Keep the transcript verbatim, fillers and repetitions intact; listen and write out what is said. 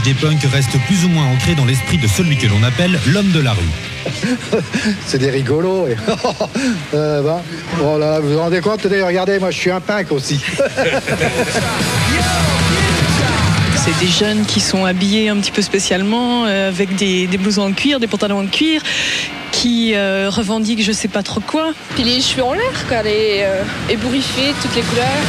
des punks reste plus ou moins ancré dans l'esprit de celui que l'on appelle l'homme de la rue. C'est des rigolos. Et... euh, ben, bon, là, vous vous rendez compte, regardez, moi je suis un punk aussi. C'est des jeunes qui sont habillés un petit peu spécialement, euh, avec des, des blousons en cuir, des pantalons en cuir, qui euh, revendiquent je sais pas trop quoi. Puis les cheveux en l'air, quoi, les euh, ébouriffés, toutes les couleurs.